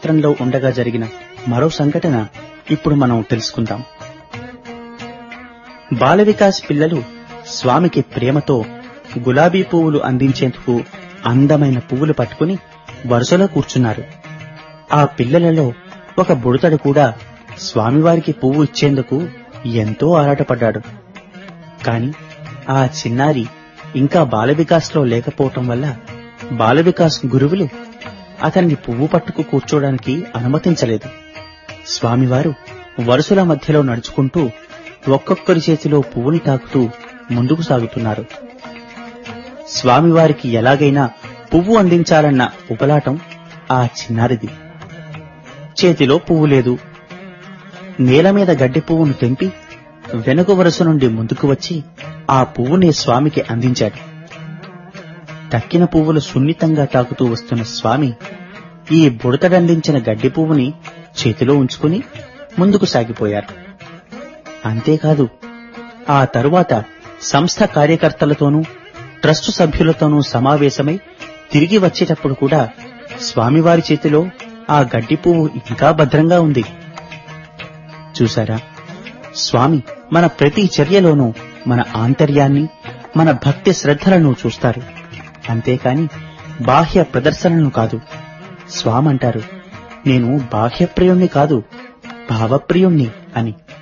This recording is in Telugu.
క్షేత్రంలో ఉండగా జరిగిన మరో సంఘటన ఇప్పుడు మనం తెలుసుకుందాం. బాల వికాస్ పిల్లలు స్వామికి ప్రేమతో గులాబీ పువ్వులు అందించేందుకు అందమైన పువ్వులు పట్టుకుని వరుసలో కూర్చున్నారు. ఆ పిల్లలలో ఒక బుడతడు కూడా స్వామివారికి పువ్వు ఇచ్చేందుకు ఎంతో ఆరాటపడ్డాడు. కాని ఆ చిన్నారి ఇంకా బాలవికాస్లో లేకపోవటం వల్ల బాలవికాస్ గురువులు అతన్ని పువ్వు పట్టుకు కూర్చోడానికి అనుమతించలేదు. స్వామివారు వరుసల మధ్యలో నడుచుకుంటూ ఒక్కొక్కరి చేతిలో పువ్వుని తాకుతూ ముందుకు సాగుతున్నారు. స్వామివారికి ఎలాగైనా పువ్వు అందించాలన్న ఉపలాటం ఆ చిన్నారిది. చేతిలో పువ్వు లేదు. నేల మీద గడ్డి పువ్వును తెంపి వెనుక వరుస నుండి ముందుకు వచ్చి ఆ పువ్వుని స్వామికి అందించాడు. తక్కిన పువ్వులు సున్నితంగా తాకుతూ వస్తున్న స్వామి ఈ బుడతడందించిన గడ్డి పువ్వుని చేతిలో ఉంచుకుని ముందుకు సాగిపోయారు. అంతేకాదు, ఆ తరువాత సంస్థ కార్యకర్తలతోనూ ట్రస్టు సభ్యులతోనూ సమావేశమై తిరిగి వచ్చేటప్పుడు కూడా స్వామివారి చేతిలో ఆ గడ్డి పువ్వు ఇంకా భద్రంగా ఉంది. చూశారా, స్వామి మన ప్రతి చర్యలోనూ మన ఆంతర్యాన్ని, మన భక్తి శ్రద్ధలను చూస్తారు. అంతేకాని బాహ్య ప్రదర్శనలను కాదు. స్వామంటారు, నేను బాహ్యప్రియుణ్ణి కాదు, భావప్రియుణ్ణి అని.